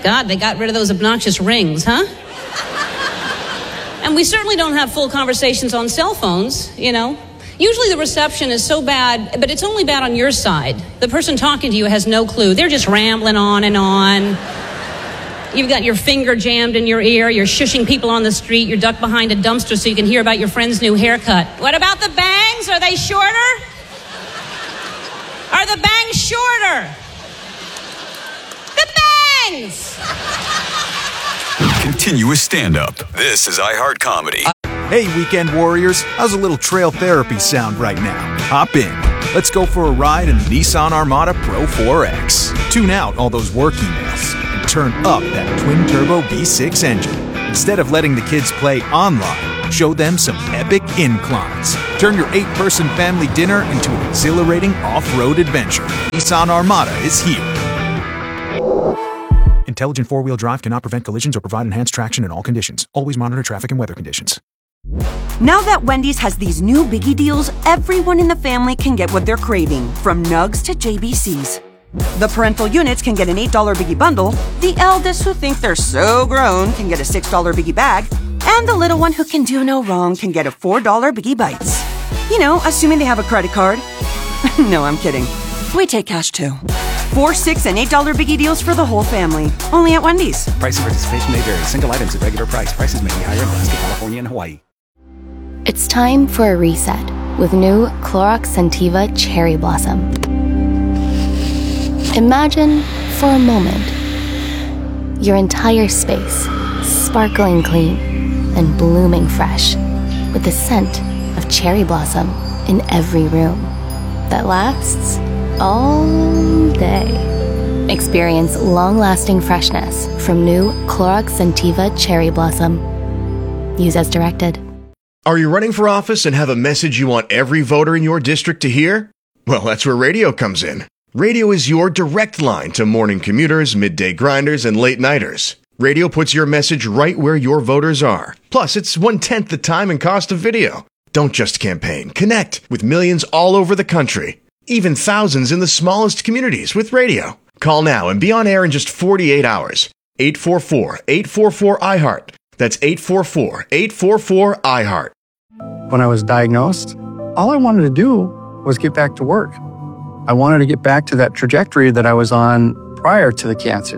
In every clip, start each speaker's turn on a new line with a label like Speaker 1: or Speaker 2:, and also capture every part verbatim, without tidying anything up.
Speaker 1: Thank God they got rid of those obnoxious rings, huh? And we certainly don't have full conversations on cell phones, you know. Usually the reception is so bad, but it's only bad on your side. The person talking to you has no clue. They're just rambling on and on. You've got your finger jammed in your ear. You're shushing people on the street. You're ducked behind a dumpster so you can hear about your friend's new haircut. What about the bangs? Are they shorter? Are the bangs shorter? The bangs!
Speaker 2: Continuous stand-up. This is iHeart Comedy.
Speaker 3: Hey, weekend warriors. How's a little trail therapy sound right now? Hop in. Let's go for a ride in the Nissan Armada Pro four X. Tune out all those work emails and turn up that twin-turbo V six engine. Instead of letting the kids play online, show them some epic inclines. Turn your eight-person family dinner into an exhilarating off-road adventure. Nissan Armada is here. Intelligent four-wheel drive cannot prevent collisions or provide enhanced traction in all conditions. Always monitor traffic and weather conditions.
Speaker 4: Now that Wendy's has these new biggie deals, everyone in the family can get what they're craving, from nugs to J B Cs. The parental units can get an eight dollar biggie bundle, the eldest who think they're so grown can get a six dollar biggie bag, and the little one who can do no wrong can get a four dollar biggie bites. You know, assuming they have a credit card. No, I'm kidding. We take cash too. Four, six, and eight dollar biggie deals for the whole family. Only at Wendy's.
Speaker 5: Price and participation may vary. Single items at regular price. Prices may be higher in Alaska, California, and Hawaii.
Speaker 6: It's time for a reset with new Clorox Scentiva Cherry Blossom. Imagine, for a moment, your entire space sparkling clean and blooming fresh with the scent of cherry blossom in every room that lasts all day. Experience long-lasting freshness from new Clorox Scentiva Cherry Blossom. Use as directed.
Speaker 7: Are you running for office and have a message you want every voter in your district to hear? Well, that's where radio comes in. Radio is your direct line to morning commuters, midday grinders, and late-nighters. Radio puts your message right where your voters are. Plus, it's one-tenth the time and cost of video. Don't just campaign. Connect with millions all over the country. Even thousands in the smallest communities with radio. Call now and be on air in just forty-eight hours. eight four four, eight four four, I heart. That's eight four four, eight four four, I heart.
Speaker 8: When I was diagnosed, all I wanted to do was get back to work. I wanted to get back to that trajectory that I was on prior to the cancer.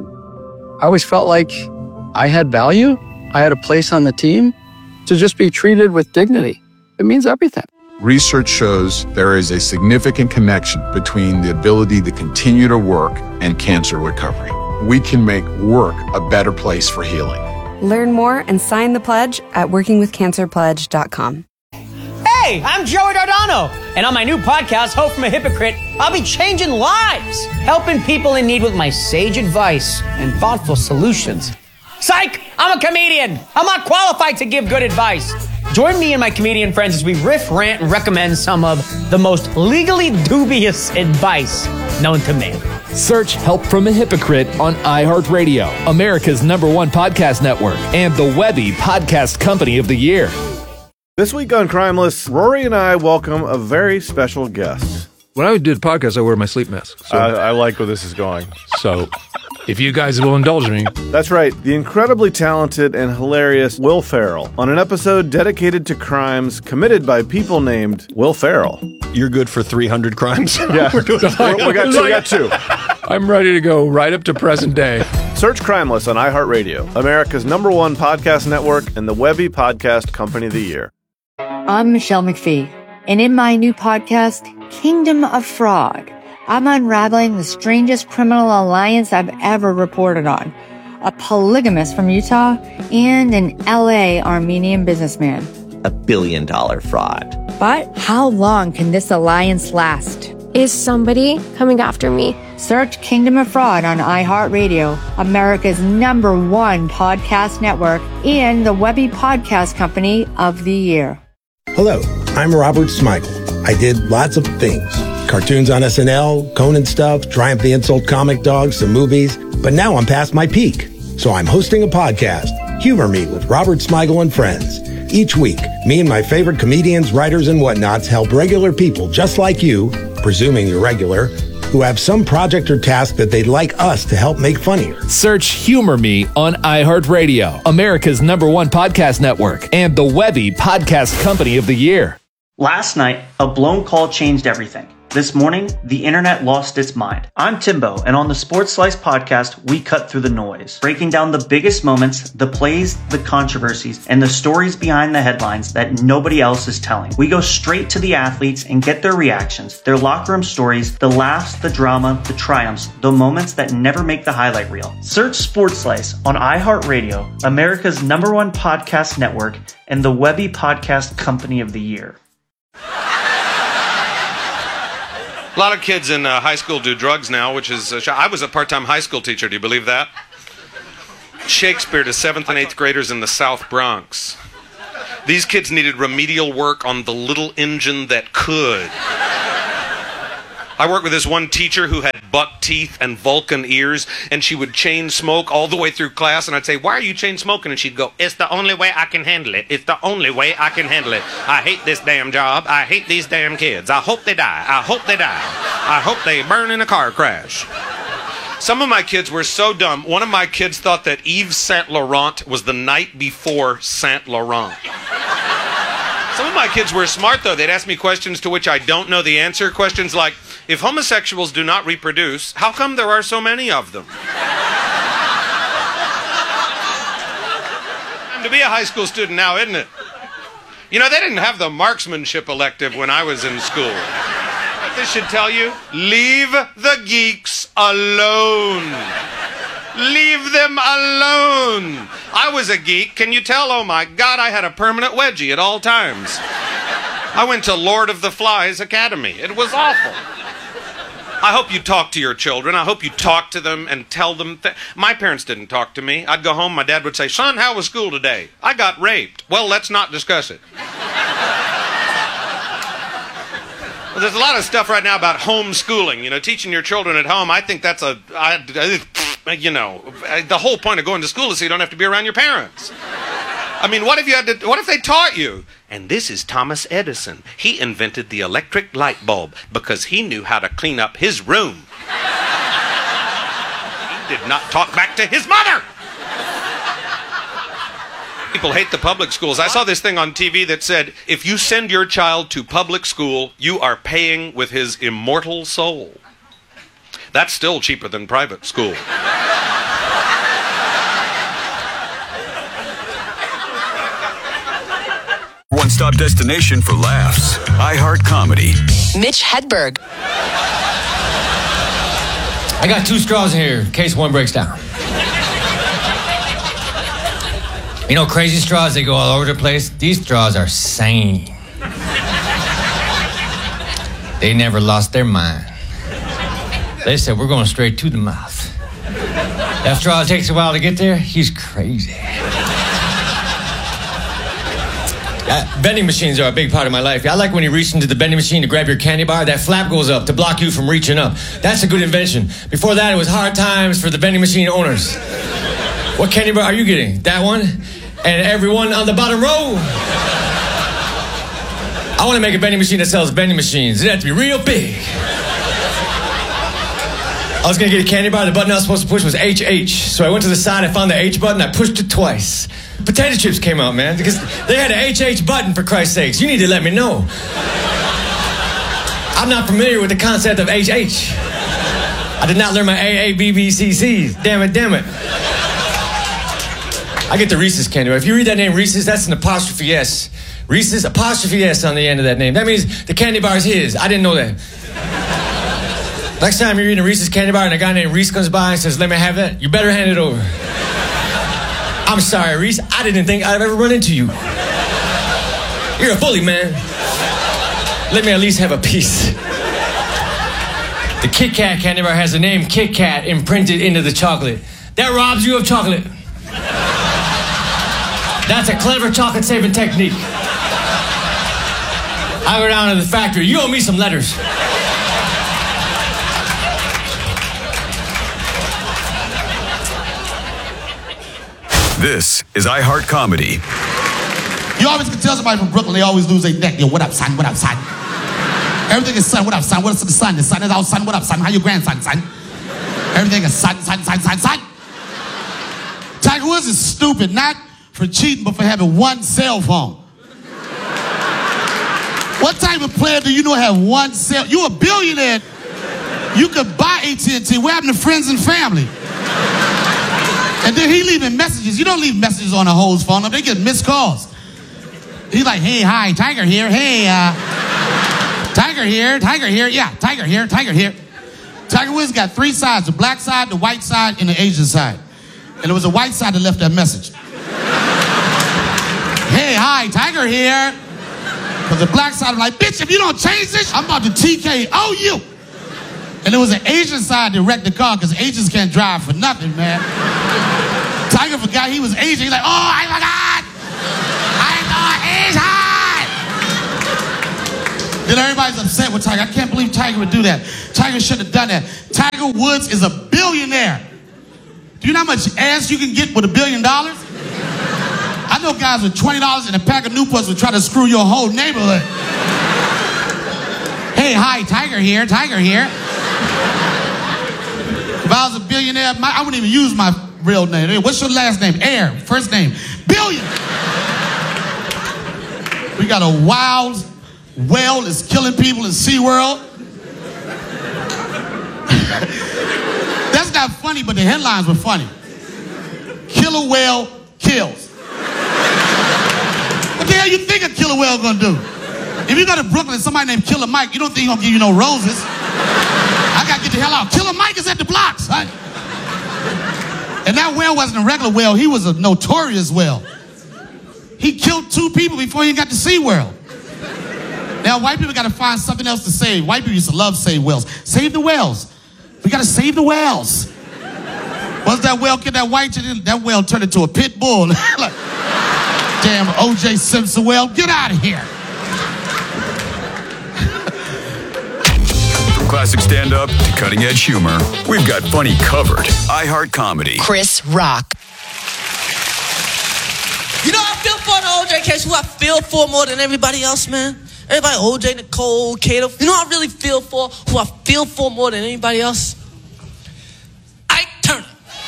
Speaker 8: I always felt like I had value. I had a place on the team to just be treated with dignity. It means everything.
Speaker 9: Research shows there is a significant connection between the ability to continue to work and cancer recovery. We can make work a better place for healing.
Speaker 10: Learn more and sign the pledge at working with cancer pledge dot com.
Speaker 11: Hey, I'm Joey Dardano, and on my new podcast, Hope from a Hypocrite, I'll be changing lives, helping people in need with my sage advice and thoughtful solutions. Psych! I'm a comedian. I'm not qualified to give good advice. Join me and my comedian friends as we riff, rant, and recommend some of the most legally dubious advice known to man.
Speaker 12: Search Help from a Hypocrite on iHeartRadio, America's number one podcast network, and the Webby Podcast Company of the Year.
Speaker 13: This week on Crimeless, Rory and I welcome a very special guest.
Speaker 14: When I do the podcast, I wear my sleep mask. So.
Speaker 13: I, I like where this is going.
Speaker 14: So, if you guys will indulge me.
Speaker 13: That's right, the incredibly talented and hilarious Will Ferrell on an episode dedicated to crimes committed by people named Will Ferrell.
Speaker 15: You're good for three hundred crimes?
Speaker 13: Yeah, we're doing we're, we got two. We got two.
Speaker 14: I'm ready to go right up to present day.
Speaker 13: Search Crimeless on iHeartRadio, America's number one podcast network and the Webby Podcast Company of the Year.
Speaker 16: I'm Michelle McPhee, and in my new podcast, Kingdom of Fraud, I'm unraveling the strangest criminal alliance I've ever reported on. A polygamist from Utah and an L A Armenian businessman.
Speaker 17: A billion dollar fraud.
Speaker 16: But how long can this alliance last?
Speaker 18: Is somebody coming after me?
Speaker 16: Search Kingdom of Fraud on iHeartRadio, America's number one podcast network, and the Webby Podcast Company of the Year.
Speaker 19: Hello, I'm Robert Smigel. I did lots of things. Cartoons on S N L, Conan stuff, Triumph the Insult comic dogs, some movies. But now I'm past my peak. So I'm hosting a podcast, Humor Me with Robert Smigel and Friends. Each week, me and my favorite comedians, writers, and whatnots help regular people just like you, presuming you're regular, who have some project or task that they'd like us to help make funnier.
Speaker 12: Search Humor Me on iHeartRadio, America's number one podcast network, and the Webby Podcast Company of the Year.
Speaker 20: Last night, a blown call changed everything. This morning, the internet lost its mind. I'm Timbo, and on the Sports Slice podcast, we cut through the noise, breaking down the biggest moments, the plays, the controversies, and the stories behind the headlines that nobody else is telling. We go straight to the athletes and get their reactions, their locker room stories, the laughs, the drama, the triumphs, the moments that never make the highlight reel. Search Sports Slice on iHeartRadio, America's number one podcast network, and the Webby Podcast Company of the Year.
Speaker 21: A lot of kids in uh, high school do drugs now, which is... Uh, sh- I was a part-time high school teacher. Do you believe that? Shakespeare to seventh and eighth graders in the South Bronx. These kids needed remedial work on the little engine that could. I worked with this one teacher who had buck teeth and Vulcan ears, and she would chain smoke all the way through class, and I'd say, why are you chain smoking? And she'd go, it's the only way I can handle it. It's the only way I can handle it. I hate this damn job. I hate these damn kids. I hope they die. I hope they die. I hope they burn in a car crash. Some of my kids were so dumb. One of my kids thought that Yves Saint Laurent was the night before Saint Laurent. Some of my kids were smart, though. They'd ask me questions to which I don't know the answer. Questions like, if homosexuals do not reproduce, how come there are so many of them? Time to be a high school student now, isn't it? You know, they didn't have the marksmanship elective when I was in school. This should tell you, leave the geeks alone. Leave them alone. I was a geek. Can you tell? Oh, my God, I had a permanent wedgie at all times. I went to Lord of the Flies Academy. It was awful. I hope you talk to your children. I hope you talk to them and tell them. Th- my parents didn't talk to me. I'd go home. My dad would say, son, how was school today? I got raped. Well, let's not discuss it. Well, there's a lot of stuff right now about homeschooling, you know, teaching your children at home. I think that's a, I, you know, the whole point of going to school is so you don't have to be around your parents. I mean, what if you had to, what if they taught you? And this is Thomas Edison. He invented the electric light bulb because he knew how to clean up his room. He did not talk back to his mother. People hate the public schools. I saw this thing on T V that said, if you send your child to public school, you are paying with his immortal soul. That's still cheaper than private school.
Speaker 2: One-stop destination for laughs. iHeart Comedy.
Speaker 22: Mitch Hedberg.
Speaker 23: I got two straws in here in case one breaks down. You know, crazy straws, they go all over the place. These straws are sane. They never lost their mind. They said, we're going straight to the mouth. That straw takes a while to get there. He's crazy. Uh, vending machines are a big part of my life. I like when you reach into the vending machine to grab your candy bar, that flap goes up to block you from reaching up. That's a good invention. Before that, it was hard times for the vending machine owners. What candy bar are you getting? That one? And everyone on the bottom row? I want to make a vending machine that sells vending machines. It has to be real big. I was going to get a candy bar. The button I was supposed to push was H H. So I went to the side, I found the H button, I pushed it twice. Potato chips came out, man, because they had an H H button, for Christ's sakes. You need to let me know. I'm not familiar with the concept of H H. I did not learn my A A B B C Cs. Damn it, damn it. I get the Reese's candy bar. If you read that name Reese's, that's an apostrophe S. Reese's, apostrophe S on the end of that name. That means the candy bar is his. I didn't know that. Next time you're eating a Reese's candy bar and a guy named Reese comes by and says, let me have that, you better hand it over. I'm sorry, Reese. I didn't think I'd ever run into you. You're a bully, man. Let me at least have a piece. The Kit Kat candy bar has the name Kit Kat imprinted into the chocolate. That robs you of chocolate. That's a clever chocolate saving technique. I go down to the factory. You owe me some letters.
Speaker 2: This is iHeart Comedy.
Speaker 24: You always can tell somebody from Brooklyn, they always lose their neck. Yo, what up, son? What up, son?
Speaker 1: Everything is son. What up, son? What up to the son? The son is our son. What up, son? How your grandson, son? Everything is son, son, son, son, son. Tiger Woods is stupid, not for cheating, but for having one cell phone. What type of player do you know have one cell? You a billionaire. You could buy A T and T. What happened to friends and family? And then he leaving messages. You don't leave messages on a hoe's phone. They get missed calls. He's like, hey, hi, Tiger here. Hey, uh, Tiger here, Tiger here. Yeah, Tiger here, Tiger here. Tiger Woods got three sides, the black side, the white side, and the Asian side. And it was the white side that left that message. Hey, hi, Tiger here. Because the black side was like, bitch, if you don't change this, I'm about to T K O you. And it was an Asian side that wrecked the car because Asians can't drive for nothing, man. Tiger forgot he was Asian. He's like, oh, I forgot. I thought Asian. Then everybody's upset with Tiger. I can't believe Tiger would do that. Tiger should have done that. Tiger Woods is a billionaire. Do you know how much ass you can get with a billion dollars? I know guys with twenty dollars and a pack of Newports would try to screw your whole neighborhood. Hey, hi, Tiger here, Tiger here. If I was a billionaire, my, I wouldn't even use my real name. Hey, what's your last name? Air. First name. Billion. We got a wild whale that's killing people in SeaWorld. That's not funny, but the headlines were funny. Killer whale kills. What the hell you think a killer whale gonna do? If you go to Brooklyn and somebody named Killer Mike, you don't think he's gonna give you no roses. I gotta get the hell out. Killer Mike is at the blocks. Right? And that whale wasn't a regular whale. He was a notorious whale. He killed two people before he got to SeaWorld. Now, white people gotta find something else to save. White people used to love save whales. Save the whales. We gotta save the whales. Once that whale killed that white chick, that whale turned into a pit bull. Like, damn O J Simpson whale, get out of here.
Speaker 2: From classic stand-up to cutting-edge humor, we've got funny covered. iHeart Comedy.
Speaker 3: Chris Rock. You know, I feel for the O J case. Who I feel for more than everybody else, man? Everybody, O J, Nicole, Kato. You know who I really feel for? Who I feel for more than anybody else? Ike Turner.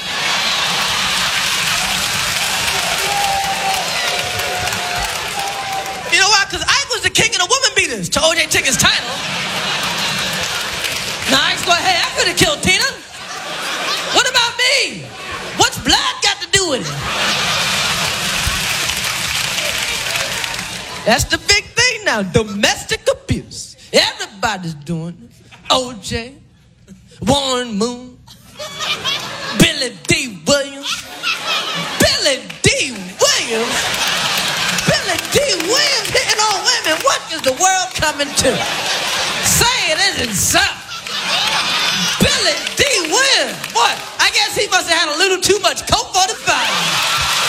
Speaker 3: You know why? Because Ike was the king of the woman beaters till O J took his title. Now Ike's going, hey, I could have killed Tina. What about me? What's blood got to do with it? That's the big thing now, domestic abuse. Everybody's doing it. O J, Warren Moon, Billy D. Williams. Billy D. Williams? Billy D. Williams hitting on women. What is the world coming to? Say it isn't so. Billy D. Williams. Boy, I guess he must have had a little too much Coke forty-five.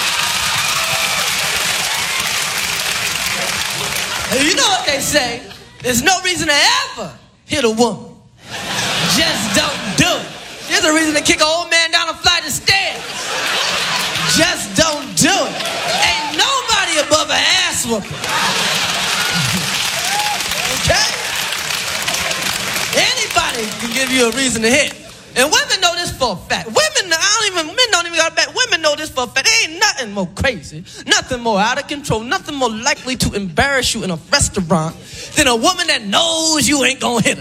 Speaker 3: You know what they say? There's no reason to ever hit a woman. Just don't do it. There's a reason to kick an old man down a flight of stairs. Just don't do it. Ain't nobody above an ass whooping. Okay? Anybody can give you a reason to hit. And women know this for a fact. Women, I don't even, men don't even got back. Women know this for a fact. There ain't nothing more crazy, nothing more out of control, nothing more likely to embarrass you in a restaurant than a woman that knows you ain't gonna hit her.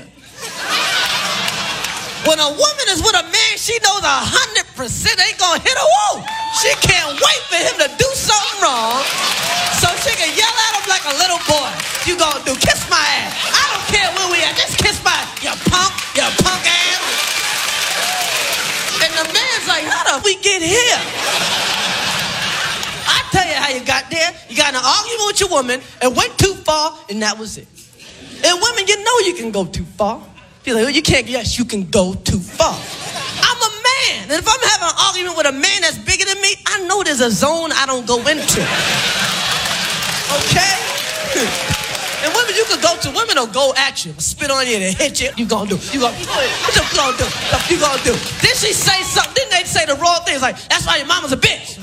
Speaker 3: When a woman is with a man she knows a hundred percent ain't gonna hit her, whoa, she can't wait for him to do something wrong so she can yell at him like a little boy. You gonna do, kiss my ass. I don't care where we at, just kiss my ass. You punk, you punk ass. And the man's like, how did we get here? I tell you how you got there. You got in an argument with your woman and went too far, and that was it. And women, you know you can go too far. You're like, well, you can't, yes, you can go too far. I'm a man, and if I'm having an argument with a man that's bigger than me, I know there's a zone I don't go into. Okay? And women, you can go to, women will go at you, spit on you, and hit you. You gonna do? You gonna do? What you gonna do? What you gonna do? Then she say something. Didn't they say the wrong thing? It's like, that's why your mama's a bitch.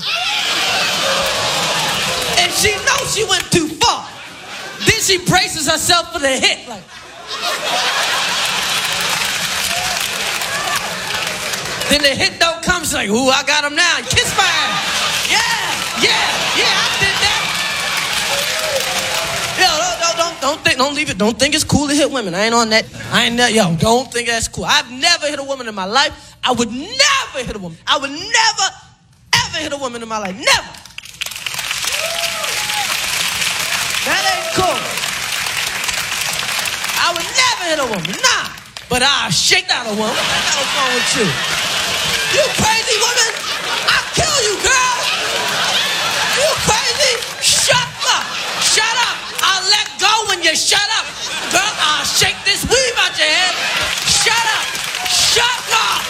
Speaker 3: And she knows she went too far. Then she braces herself for the hit. Like, Then the hit don't come, she's like, ooh, I got him now. Kiss my ass. Yeah, yeah, yeah, I did that. Yo, don't, don't, don't, don't think, don't leave it. Don't think it's cool to hit women. I ain't on that. I ain't that. Yo, don't think that's cool. I've never hit a woman in my life. I would never hit a woman. I would never, ever hit a woman in my life. Never. That ain't cool. I would never hit a woman. Nah. But I'll shake out a woman. What the hell's wrong with you? You crazy woman? I'll kill you, girl. You crazy? Shut up. Shut up. I'll let go when you shut up. Girl, I'll shake this weave out your head. Shut up. Shut up.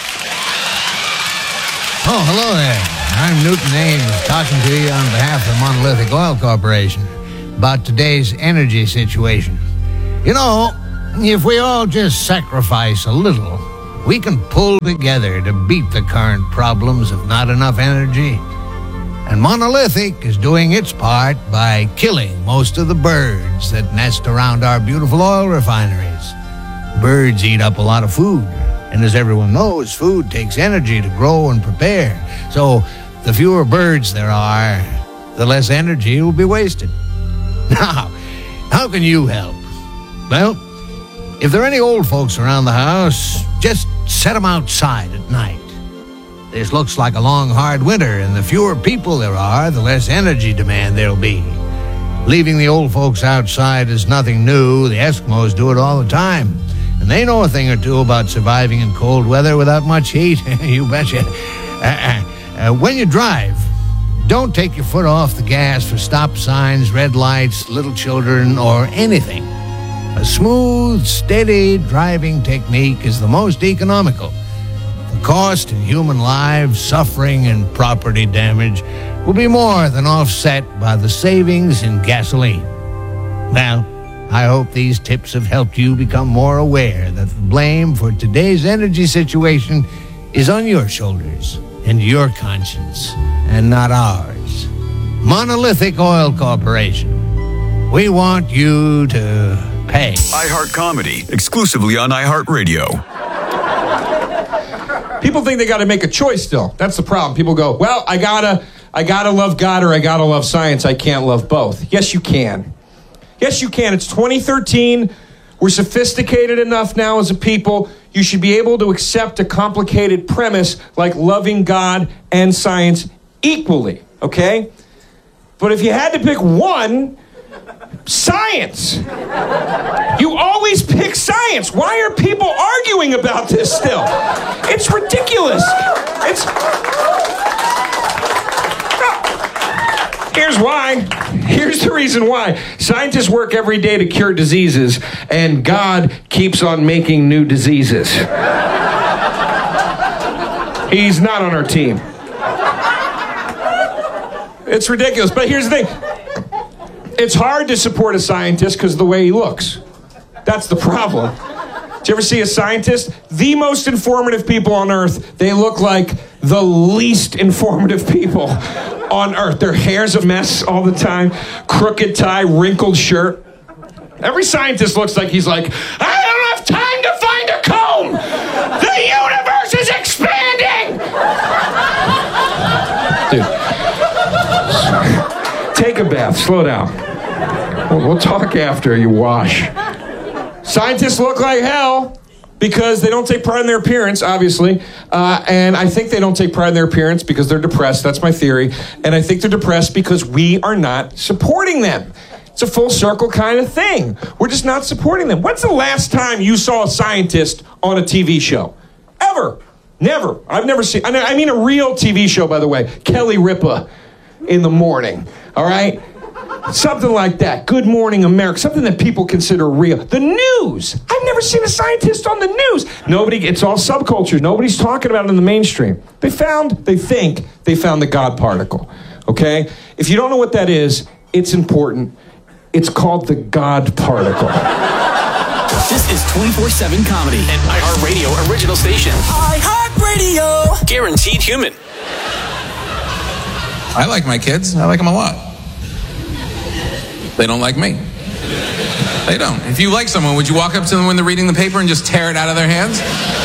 Speaker 4: Oh, hello there. I'm Newton Ames, talking to you on behalf of the Monolithic Oil Corporation about today's energy situation. You know, if we all just sacrifice a little, we can pull together to beat the current problems of not enough energy. And Monolithic is doing its part by killing most of the birds that nest around our beautiful oil refineries. Birds eat up a lot of food, and as everyone knows, food takes energy to grow and prepare. So the fewer birds there are, the less energy will be wasted. Now, how can you help? Well, if there are any old folks around the house, just set them outside at night. This looks like a long, hard winter, and the fewer people there are, the less energy demand there'll be. Leaving the old folks outside is nothing new. The Eskimos do it all the time, and they know a thing or two about surviving in cold weather without much heat. You betcha. Uh, uh, when you drive, don't take your foot off the gas for stop signs, red lights, little children, or anything. A smooth, steady driving technique is the most economical. The cost in human lives, suffering, and property damage will be more than offset by the savings in gasoline. Well, I hope these tips have helped you become more aware that the blame for today's energy situation is on your shoulders and your conscience, and not ours. Monolithic Oil Corporation. We want you to pay.
Speaker 2: iHeart Comedy, exclusively on iHeartRadio.
Speaker 5: People think they got to make a choice still. That's the problem. People go, well, I gotta, I gotta love God or I gotta love science. I can't love both. Yes, you can. Yes, you can. It's twenty thirteen. We're sophisticated enough now as a people. You should be able to accept a complicated premise like loving God and science equally, okay? But if you had to pick one, science. You always pick science. Why are people arguing about this still? It's ridiculous. It's... Here's why. Here's the reason why. Scientists work every day to cure diseases, and God keeps on making new diseases. He's not on our team. It's ridiculous. But here's the thing. It's hard to support a scientist because of the way he looks. That's the problem. Did you ever see a scientist? The most informative people on Earth, they look like the least informative people on Earth. Their hair's a mess all the time, crooked tie, wrinkled shirt. Every scientist looks like he's like, I don't have time to find a comb! The universe is expanding! Dude, take a bath, slow down. We'll, we'll talk after you wash. Scientists look like hell because they don't take pride in their appearance, obviously. Uh, and I think they don't take pride in their appearance because they're depressed. That's my theory. And I think they're depressed because we are not supporting them. It's a full circle kind of thing. We're just not supporting them. When's the last time you saw a scientist on a T V show? Ever. Never. I've never seen... I mean a real T V show, by the way. Kelly Ripa in the morning. All right? Something like that. Good Morning America. Something that people consider real. The news. I've never seen a scientist on the news. Nobody, it's all subculture. Nobody's talking about it in the mainstream. They found, they think, they found the God particle. Okay? If you don't know what that is, it's important. It's called the God particle.
Speaker 22: This is twenty-four seven comedy, an iHeartRadio original station. iHeartRadio. Guaranteed human.
Speaker 24: I like my kids. I like them a lot. They don't like me.
Speaker 6: They don't. If you like someone, would you walk up to them when they're reading the paper and just tear it out of their hands?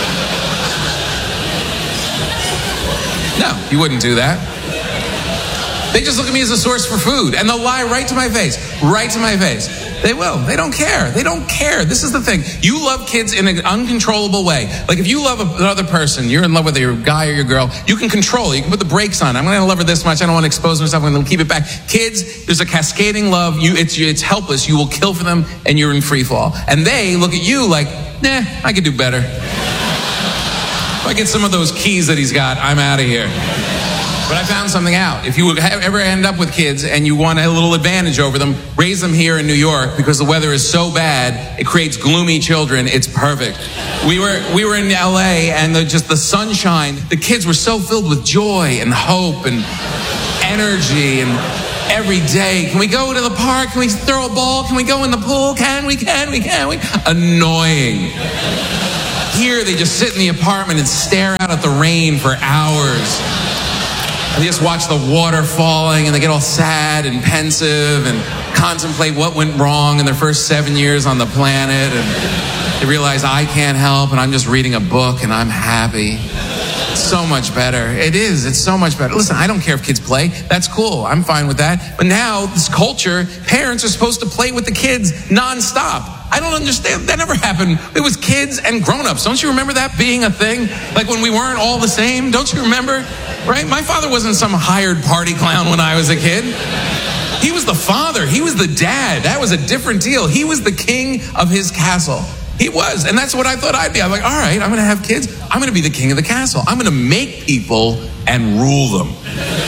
Speaker 6: No, you wouldn't do that. They just look at me as a source for food, and they'll lie right to my face, right to my face. They will. They don't care. They don't care. This is the thing. You love kids in an uncontrollable way. Like if you love another person, you're in love with your guy or your girl, you can control it. You can put the brakes on. I'm going to love her this much. I don't want to expose myself. I'm going to keep it back. Kids, there's a cascading love. You, it's, it's helpless. You will kill for them, and you're in free fall. And they look at you like, nah, I could do better. If I get some of those keys that he's got, I'm out of here. But I found something out. If you ever end up with kids and you want a little advantage over them, raise them here in New York because the weather is so bad, it creates gloomy children. It's perfect. We were we were in L A and the, just the sunshine, the kids were so filled with joy and hope and energy and every day. Can we go to the park? Can we throw a ball? Can we go in the pool? Can we? Can we? Can we? Annoying. Here they just sit in the apartment and stare out at the rain for hours. They just watch the water falling and they get all sad and pensive and contemplate what went wrong in their first seven years on the planet. And they realize I can't help and I'm just reading a book and I'm happy. It's so much better. It is. It's so much better. Listen, I don't care if kids play. That's cool. I'm fine with that. But now, this culture, parents are supposed to play with the kids nonstop. I don't understand. That never happened. It was kids and grown-ups. Don't you remember that being a thing? Like when we weren't all the same? Don't you remember? Right? My father wasn't some hired party clown when I was a kid. He was the father. He was the dad. That was a different deal. He was the king of his castle. He was. And that's what I thought I'd be. I'm like, all right, I'm going to have kids. I'm going to be the king of the castle. I'm going to make people and rule them.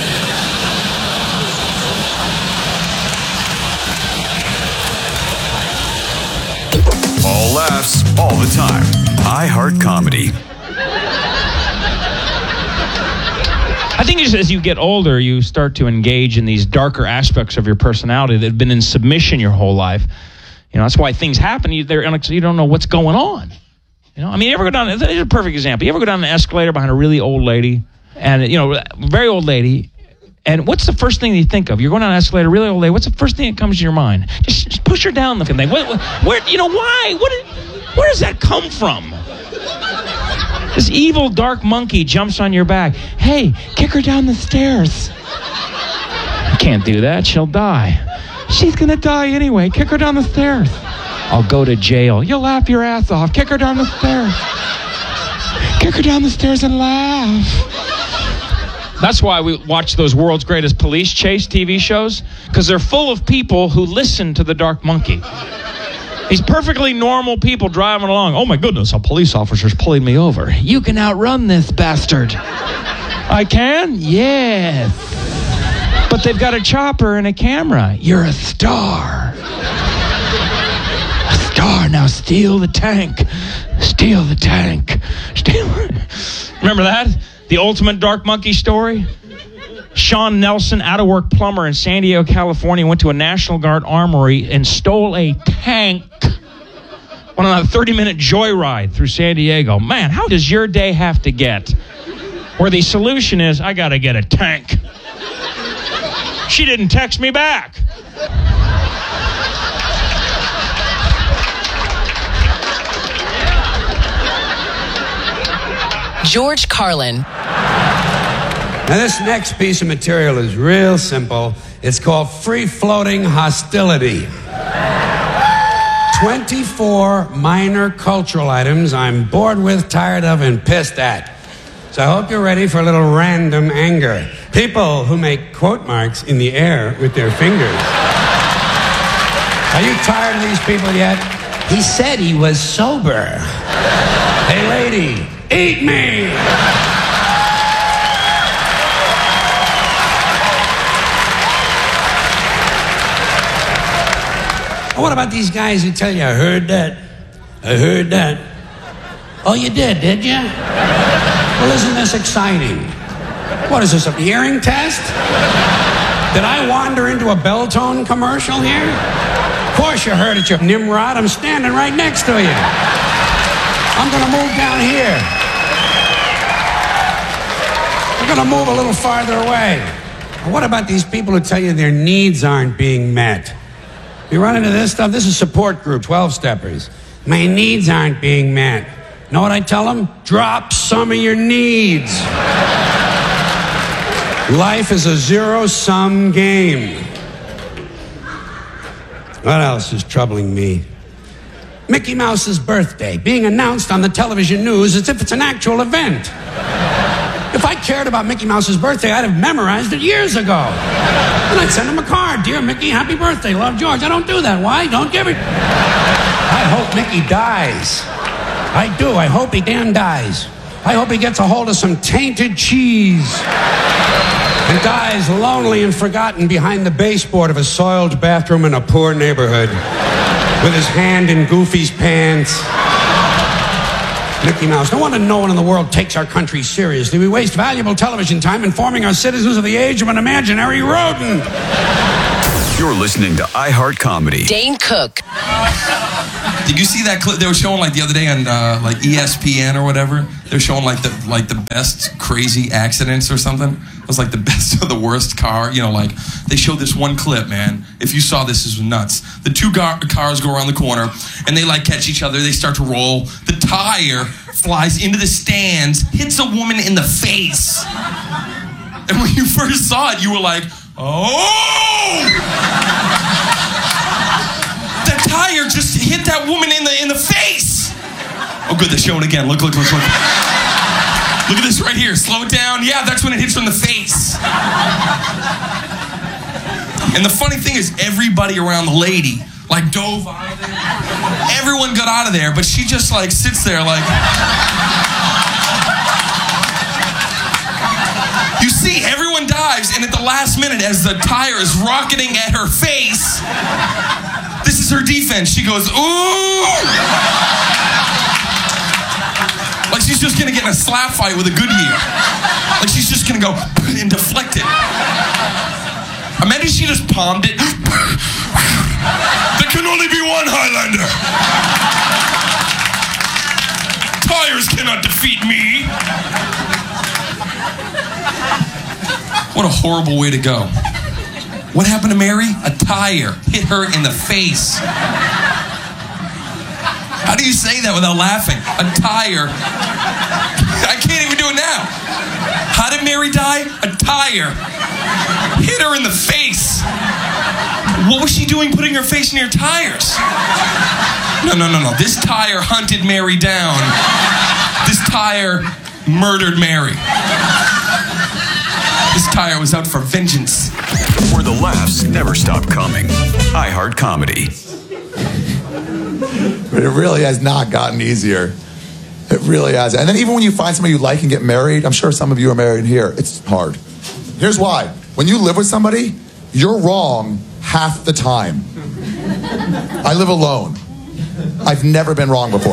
Speaker 2: All laughs, all the time. iHeart Comedy.
Speaker 7: I think just as you get older, you start to engage in these darker aspects of your personality that have been in submission your whole life. You know, that's why things happen. You, they're, you don't know what's going on. You know, I mean, you ever go down, it's a perfect example. You ever go down an escalator behind a really old lady, and, you know, very old lady, and what's the first thing you think of? You're going down an escalator, really old lady, what's the first thing that comes to your mind? Just, just push her down looking thing. What, what, where, you know, why? What, where does that come from? This evil dark monkey jumps on your back. Hey, kick her down the stairs. You can't do that. She'll die. She's going to die anyway. Kick her down the stairs. I'll go to jail. You'll laugh your ass off. Kick her down the stairs. Kick her down the stairs and laugh. That's why we watch those World's Greatest Police Chase T V shows, because they're full of people who listen to the dark monkey. These perfectly normal people driving along. Oh my goodness, a police officer's pulling me over. You can outrun this bastard. I can? Yes. But they've got a chopper and a camera. You're a star. A star. Now steal the tank. Steal the tank. Steal. Remember that? The ultimate dark monkey story? Sean Nelson, out-of-work plumber in San Diego, California, went to a National Guard armory and stole a tank. Went on a thirty-minute joyride through San Diego. Man, how does your day have to get? Where the solution is, I gotta get a tank. She didn't text me back.
Speaker 8: George Carlin.
Speaker 24: Now, this next piece of material is real simple. It's called Free-Floating Hostility. twenty-four minor cultural items I'm bored with, tired of, and pissed at. So I hope you're ready for a little random anger. People who make quote marks in the air with their fingers. Are you tired of these people yet? He said he was sober. Hey, lady, eat me! What about these guys who tell you, I heard that, I heard that. Oh, you did, did you? Well, isn't this exciting? What is this, a hearing test? Did I wander into a Beltone commercial here? Of course you heard it, you Nimrod. I'm standing right next to you. I'm going to move down here. I'm going to move a little farther away. What about these people who tell you their needs aren't being met? You run into this stuff, this is support group, twelve-steppers. My needs aren't being met. Know what I tell them? Drop some of your needs. Life is a zero-sum game. What else is troubling me? Mickey Mouse's birthday being announced on the television news as if it's an actual event. If I cared about Mickey Mouse's birthday, I'd have memorized it years ago. And I'd send him a card. Dear Mickey, happy birthday. Love, George. I don't do that. Why? Don't give it. I hope Mickey dies. I do. I hope he damn dies. I hope he gets a hold of some tainted cheese and dies lonely and forgotten behind the baseboard of a soiled bathroom in a poor neighborhood with his hand in Goofy's pants. Mickey Mouse. No wonder no one in the world takes our country seriously. We waste valuable television time informing our citizens of the age of an imaginary rodent.
Speaker 2: You're listening to iHeart Comedy.
Speaker 8: Dane Cook.
Speaker 9: Did you see that clip they were showing like the other day on uh, like E S P N or whatever? They're showing like the like the best crazy accidents or something. It was like the best of the worst car. You know, like they showed this one clip, man. If you saw this, this was nuts. The two gar- cars go around the corner and they like catch each other. They start to roll. The tire flies into the stands, hits a woman in the face. And when you first saw it, you were like, oh! The tire just hit that woman in the in the face. Oh, good, they're showing again. Look, look, look, look. Look at this right here. Slow it down. Yeah, that's when it hits her in the face. And the funny thing is, everybody around the lady like dove out of there. Everyone got out of there, but she just like sits there like. You see, everyone dives, and at the last minute, as the tire is rocketing at her face, this is her defense. She goes, ooh! Like she's just gonna get in a slap fight with a Goodyear. Like she's just gonna go and deflect it. Imagine she just palmed it. There can only be one Highlander. Tires cannot defeat me. What a horrible way to go. What happened to Mary? A tire hit her in the face. How do you say that without laughing? A tire. I can't even do it now. How did Mary die? A tire hit her in the face. What was she doing putting her face near tires? No, no, no, no. This tire hunted Mary down. This tire murdered Mary. This tire was out for vengeance.
Speaker 2: Where the laughs never stop coming. iHeart Comedy.
Speaker 10: But it really has not gotten easier. It really has. And then even when you find somebody you like and get married, I'm sure some of you are married here, it's hard. Here's why. When you live with somebody, you're wrong half the time. I live alone. I've never been wrong before.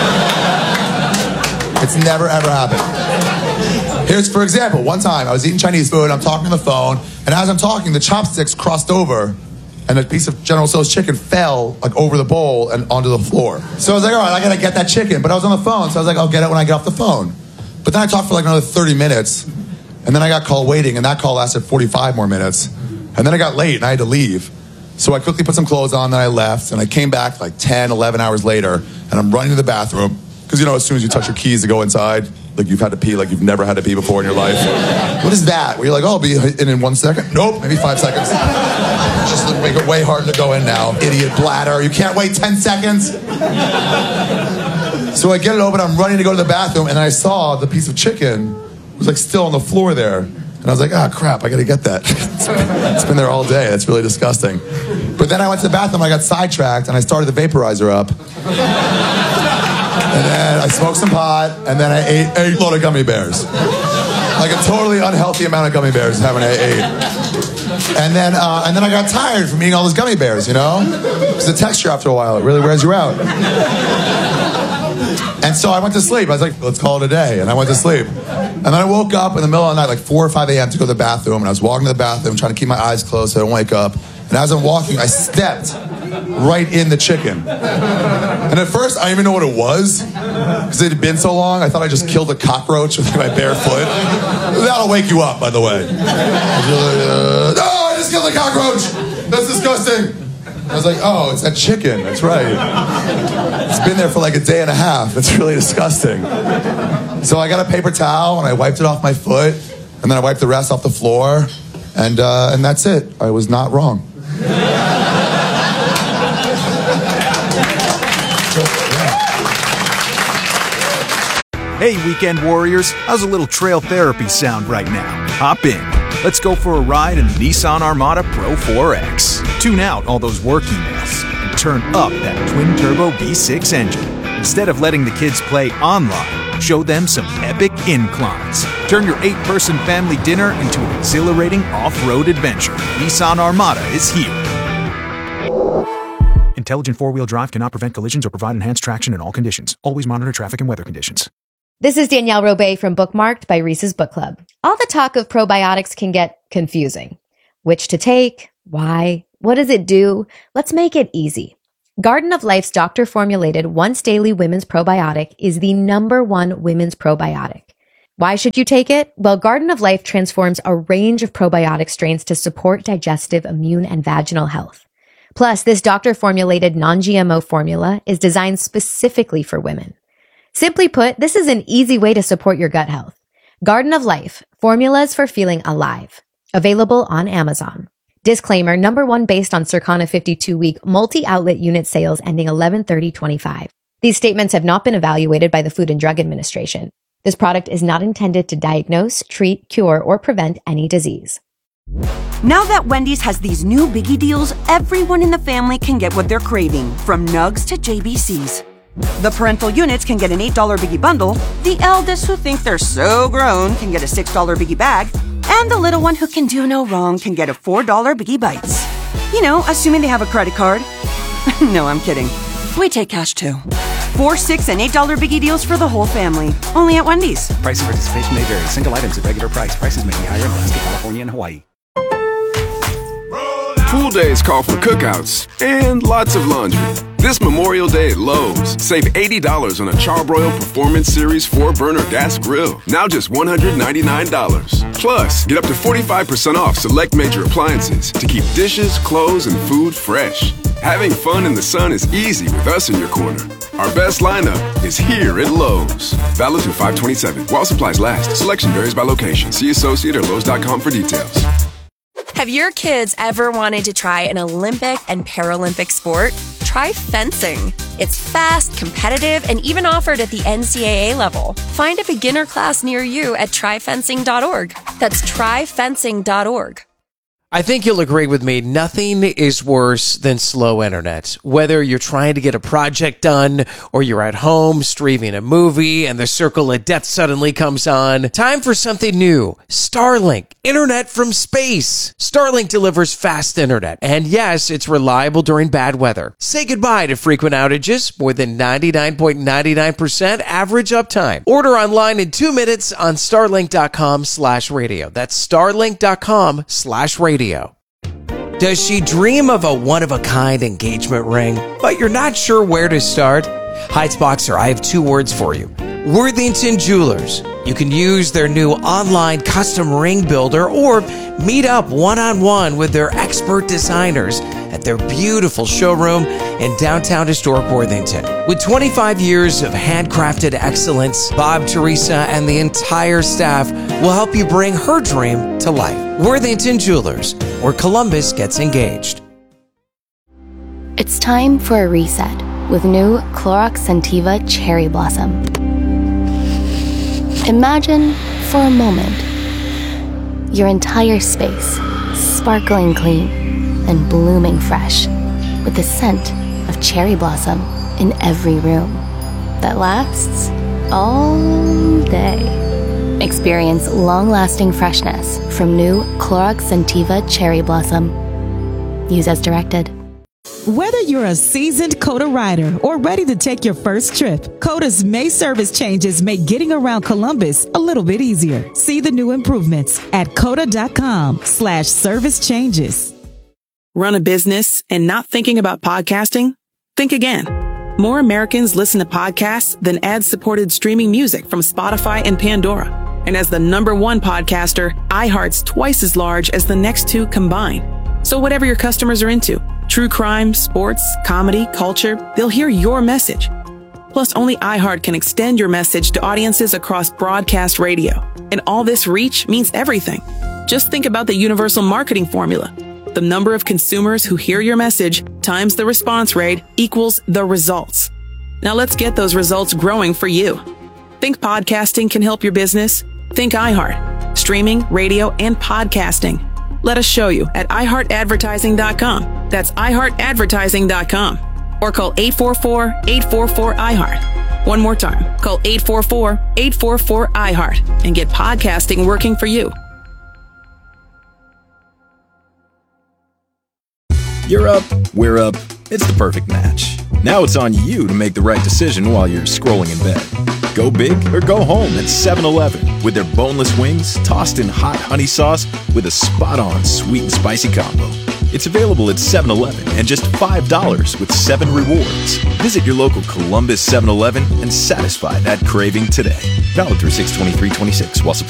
Speaker 10: It's never, ever happened. Here's, for example, one time I was eating Chinese food, I'm talking on the phone, and as I'm talking, the chopsticks crossed over, and a piece of General Tso's chicken fell like over the bowl and onto the floor. So I was like, all right, I gotta get that chicken. But I was on the phone, so I was like, I'll get it when I get off the phone. But then I talked for like another thirty minutes, and then I got call waiting, and that call lasted forty-five more minutes. And then I got late, and I had to leave. So I quickly put some clothes on, then I left, and I came back like ten, eleven hours later, and I'm running to the bathroom, because you know, as soon as you touch your keys to go inside, like you've had to pee like you've never had to pee before in your life. What is that? Where you're like, oh, I'll be in in one second? Nope, maybe five seconds. Just make it way harder to go in now. Idiot bladder. You can't wait ten seconds. So I get it open, I'm running to go to the bathroom, and I saw the piece of chicken was like still on the floor there. And I was like, ah, crap, I gotta get that. it's, been, it's been there all day. That's really disgusting. But then I went to the bathroom, I got sidetracked, and I started the vaporizer up. And then I smoked some pot, and then I ate a load of gummy bears. Like a totally unhealthy amount of gummy bears having I ate. And then, uh, and then I got tired from eating all those gummy bears, you know? Because the texture after a while, it really wears you out. And so I went to sleep. I was like, let's call it a day. And I went to sleep. And then I woke up in the middle of the night, like four or five a.m. to go to the bathroom. And I was walking to the bathroom, trying to keep my eyes closed so I don't wake up. And as I'm walking, I stepped right in the chicken. And at first, I didn't even know what it was. Because it had been so long, I thought I just killed a cockroach with my bare foot. That'll wake you up, by the way. Uh, no, I just killed a cockroach. That's disgusting. I was like, oh, it's that chicken. That's right. It's been there for like a day and a half. It's really disgusting. So I got a paper towel and I wiped it off my foot, and then I wiped the rest off the floor, and uh, and that's it. I was not wrong.
Speaker 11: Hey, weekend warriors, how's a little trail therapy sound right now? Hop in. Let's go for a ride in the Nissan Armada Pro four X. Tune out all those work emails and turn up that twin-turbo V six engine. Instead of letting the kids play online, show them some epic inclines. Turn your eight-person family dinner into an exhilarating off-road adventure. Nissan Armada is here. Intelligent four-wheel drive cannot prevent collisions or provide enhanced traction in all conditions. Always monitor traffic and weather conditions.
Speaker 13: This is Danielle Robay from Bookmarked by Reese's Book Club. All the talk of probiotics can get confusing. Which to take? Why? What does it do? Let's make it easy. Garden of Life's doctor-formulated once-daily women's probiotic is the number one women's probiotic. Why should you take it? Well, Garden of Life transforms a range of probiotic strains to support digestive, immune, and vaginal health. Plus, this doctor-formulated non-G M O formula is designed specifically for women. Simply put, this is an easy way to support your gut health. Garden of Life, formulas for feeling alive. Available on Amazon. Disclaimer, number one based on Circana fifty-two week multi-outlet unit sales ending eleven thirty twenty-five. These statements have not been evaluated by the Food and Drug Administration. This product is not intended to diagnose, treat, cure, or prevent any disease.
Speaker 14: Now that Wendy's has these new biggie deals, everyone in the family can get what they're craving, from Nugs to J B Cs. The parental units can get an eight dollar biggie bundle, the eldest who think they're so grown can get a six dollar biggie bag, and the little one who can do no wrong can get a four dollar biggie bites. You know, assuming they have a credit card. No, I'm kidding. We take cash too. Four, six, and eight dollar biggie deals for the whole family. Only at Wendy's.
Speaker 15: Price and participation may vary. Single items at regular price. Prices may be higher in Alaska, California, and Hawaii.
Speaker 25: Pool days call for cookouts and lots of laundry. This Memorial Day at Lowe's, save eighty dollars on a Charbroil Performance Series four burner gas grill. Now just one hundred ninety-nine dollars. Plus, get up to forty-five percent off select major appliances to keep dishes, clothes, and food fresh. Having fun in the sun is easy with us in your corner. Our best lineup is here at Lowe's. Valid through five twenty-seven. While supplies last. Selection varies by location. See associate or Lowe's dot com for details.
Speaker 26: Have your kids ever wanted to try an Olympic and Paralympic sport? Try fencing. It's fast, competitive, and even offered at the N C double A level. Find a beginner class near you at try fencing dot org. That's try fencing dot org.
Speaker 3: I think you'll agree with me, nothing is worse than slow internet. Whether you're trying to get a project done or you're at home streaming a movie and the circle of death suddenly comes on, time for something new. Starlink, internet from space. Starlink delivers fast internet. And yes, it's reliable during bad weather. Say goodbye to frequent outages, more than ninety-nine point nine nine percent average uptime. Order online in two minutes on starlink dot com slash radio. That's starlink dot com slash radio. Does she dream of a one-of-a-kind engagement ring, but you're not sure where to start? Heights Boxer, I have two words for you. Worthington Jewelers. You can use their new online custom ring builder or meet up one-on-one with their expert designers at their beautiful showroom in downtown historic Worthington. With twenty-five years of handcrafted excellence, Bob, Teresa, and the entire staff will help you bring her dream to life. Worthington Jewelers, where Columbus gets engaged.
Speaker 18: It's time for a reset with new Clorox Scentiva Cherry Blossom. Imagine, for a moment, your entire space sparkling clean and blooming fresh with the scent of cherry blossom in every room that lasts all day. Experience long-lasting freshness from new Clorox Scentiva Cherry Blossom. Use as directed.
Speaker 27: Whether you're a seasoned COTA rider or ready to take your first trip, COTA's May service changes make getting around Columbus a little bit easier. See the new improvements at cota dot com slash service changes.
Speaker 28: Run a business and not thinking about podcasting? Think again. More Americans listen to podcasts than ad-supported streaming music from Spotify and Pandora. And as the number one podcaster, iHeart's twice as large as the next two combined. So whatever your customers are into, True crime, sports, comedy, culture, they'll hear your message. Plus, only iHeart can extend your message to audiences across broadcast radio. And all this reach means everything. Just think about the universal marketing formula. The number of consumers who hear your message times the response rate equals the results. Now let's get those results growing for you. Think podcasting can help your business? Think iHeart. Streaming, radio, and podcasting. Let us show you at i heart advertising dot com. That's i heart advertising dot com. Or call eight four four, eight four four, I heart. One more time. Call eight four four, eight four four, I heart and get podcasting working for you.
Speaker 11: You're up, we're up. It's the perfect match. Now it's on you to make the right decision while you're scrolling in bed. Go big or go home at seven eleven with their boneless wings tossed in hot honey sauce with a spot-on sweet and spicy combo. It's available at seven eleven and just five dollars with seven rewards. Visit your local Columbus seven eleven and satisfy that craving today. Valid through six twenty-three twenty-six while supplies